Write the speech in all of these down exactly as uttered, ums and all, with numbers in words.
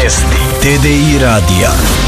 Vesti T D I radija.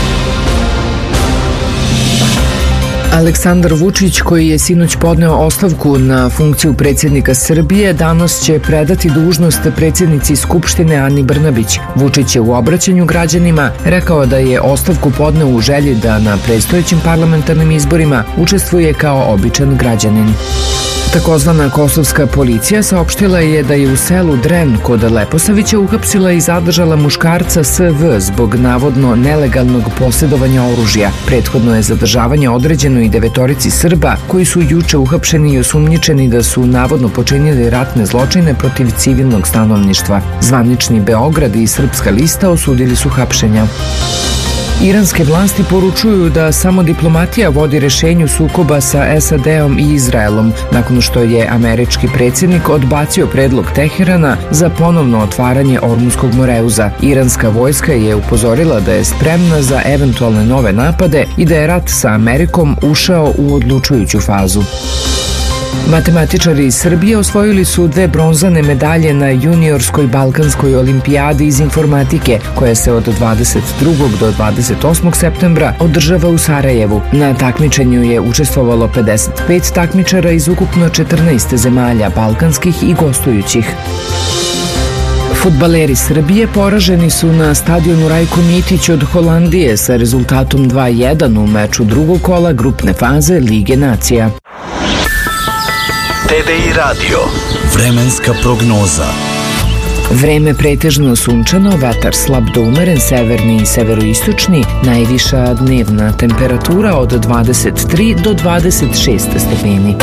Aleksandar Vučić, koji je sinoć podneo ostavku na funkciju predsjednika Srbije, danas će predati dužnost predsjednici Skupštine Ani Brnabić. Vučić je u obraćanju građanima rekao da je ostavku podneo u želji da na predstojećim parlamentarnim izborima učestvuje kao običan građanin. Takozvana kosovska policija saopštila je da je u selu Dren kod Leposavića uhapsila i zadržala muškarca S V zbog navodno nelegalnog posjedovanja oružja. Prethodno je zadržavanje određeno i devetorici Srba koji su juče uhapšeni i osumnjičeni da su navodno počinili ratne zločine protiv civilnog stanovništva. Zvanični Beograd i Srpska lista osudili su hapšenja. Iranske vlasti poručuju da samo diplomatija vodi rešenju sukoba sa S A D-om i Izraelom, nakon što je američki predsjednik odbacio predlog Teherana za ponovno otvaranje Ormuzskog moreuza. Iranska vojska je upozorila da je spremna za eventualne nove napade i da je rat sa Amerikom ušao u odlučujuću fazu. Matematičari iz Srbije osvojili su dve bronzane medalje na juniorskoj balkanskoj olimpijadi iz informatike, koja se od dvadeset drugog do dvadeset osmog septembra održava u Sarajevu. Na takmičenju je učestvovalo pedeset pet takmičara iz ukupno četrnaest zemalja balkanskih i gostujućih. Fudbaleri Srbije poraženi su na stadionu Rajko Mitić od Holandije sa rezultatom dva jedan u meču drugog kola grupne faze Lige nacija. T D I radio. Vremenska prognoza. Vreme pretežno sunčano, vetar slab do umeren, severni i severoistočni, najviša dnevna temperatura od dvadeset tri do dvadeset šest stepeni.